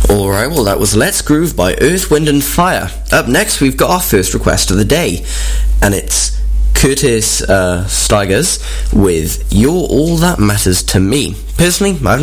Alright, well that was Let's Groove by Earth, Wind and Fire. Up next we've got our first request of the day, and it's Curtis Stigers with You're All That Matters to Me. Personally, I've